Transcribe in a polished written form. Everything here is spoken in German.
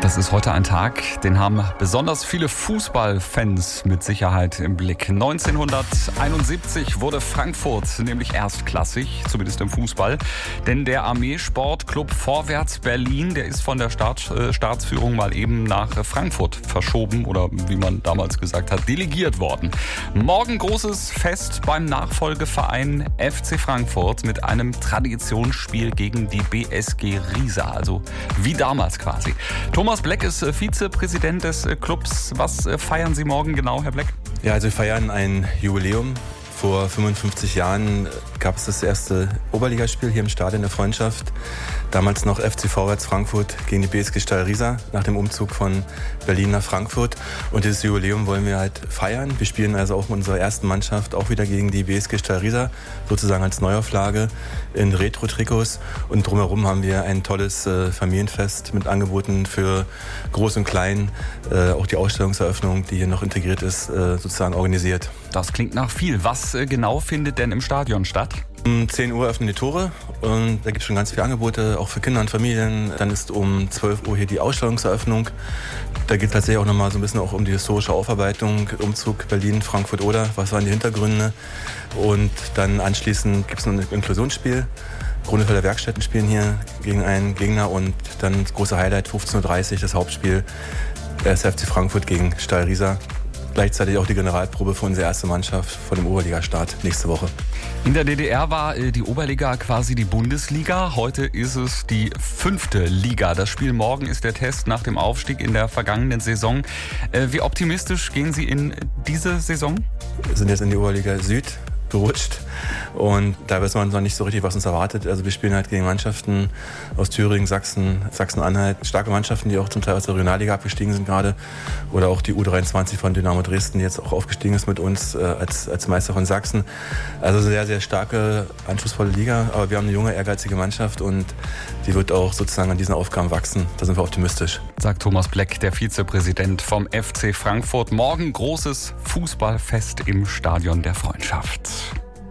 Das ist heute ein Tag, den haben besonders viele Fußballfans mit Sicherheit im Blick. 1971 wurde Frankfurt nämlich erstklassig, zumindest im Fußball. Denn der Armeesportclub Vorwärts Berlin, der ist von der Staatsführung mal eben nach Frankfurt verschoben oder wie man damals gesagt hat, delegiert worden. Morgen großes Fest beim Nachfolgeverein FC Frankfurt mit einem Traditionsspiel gegen die BSG Riesa, also wie damals quasi. Thomas Bleck ist Vizepräsident des Clubs. Was feiern Sie morgen genau, Herr Bleck? Ja, also wir feiern ein Jubiläum. Vor 55 Jahren gab es das erste Oberligaspiel hier im Stadion der Freundschaft. Damals noch FC Vorwärts Frankfurt gegen die BSG Steil Riesa nach dem Umzug von Berlin nach Frankfurt. Und dieses Jubiläum wollen wir halt feiern. Wir spielen also auch mit unserer ersten Mannschaft auch wieder gegen die BSG Steil Riesa, sozusagen als Neuauflage in Retro-Trikots. Und drumherum haben wir ein tolles Familienfest mit Angeboten für Groß und Klein. Auch die Ausstellungseröffnung, die hier noch integriert ist, sozusagen organisiert. Das klingt nach viel. Was genau findet denn im Stadion statt? Um 10 Uhr öffnen die Tore und da gibt es schon ganz viele Angebote, auch für Kinder und Familien. Dann ist um 12 Uhr hier die Ausstellungseröffnung. Da geht tatsächlich auch nochmal so ein bisschen auch um die historische Aufarbeitung, Umzug Berlin, Frankfurt-Oder, was waren die Hintergründe. Und dann anschließend gibt es noch ein Inklusionsspiel. Grunewalder Werkstätten spielen hier gegen einen Gegner und dann das große Highlight, 15.30 Uhr, das Hauptspiel, der FC Frankfurt gegen Steil Riesa. Gleichzeitig auch die Generalprobe für unsere erste Mannschaft vor dem Oberligastart nächste Woche. In der DDR war die Oberliga quasi die Bundesliga. Heute ist es die 5. Liga. Das Spiel morgen ist der Test nach dem Aufstieg in der vergangenen Saison. Wie optimistisch gehen Sie in diese Saison? Wir sind jetzt in die Oberliga Süd gerutscht und da weiß man noch nicht so richtig, was uns erwartet. Also wir spielen halt gegen Mannschaften aus Thüringen, Sachsen, Sachsen-Anhalt, starke Mannschaften, die auch zum Teil aus der Regionalliga abgestiegen sind gerade, oder auch die U23 von Dynamo Dresden, die jetzt auch aufgestiegen ist mit uns als Meister von Sachsen. Also sehr, sehr starke, anspruchsvolle Liga, aber wir haben eine junge, ehrgeizige Mannschaft und die wird auch sozusagen an diesen Aufgaben wachsen. Da sind wir optimistisch. Sagt Thomas Bleck, der Vizepräsident vom FC Frankfurt. Morgen großes Fußballfest im Stadion der Freundschaft.